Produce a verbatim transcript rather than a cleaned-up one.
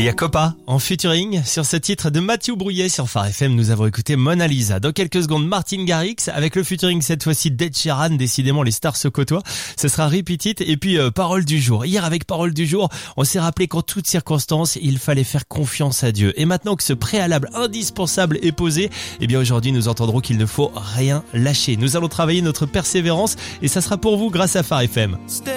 Lia Coppa en featuring sur ce titre de Mathieu Brouillet sur Phare F M. Nous avons écouté Mona Lisa. Dans quelques secondes, Martin Garrix avec le featuring cette fois-ci d'Ed Sheeran. Décidément, les stars se côtoient. Ce sera Repeat It et puis euh, Parole du jour. Hier, avec Parole du jour, on s'est rappelé qu'en toutes circonstances, il fallait faire confiance à Dieu. Et maintenant que ce préalable indispensable est posé, eh bien aujourd'hui, nous entendrons qu'il ne faut rien lâcher. Nous allons travailler notre persévérance et ça sera pour vous grâce à Phare F M.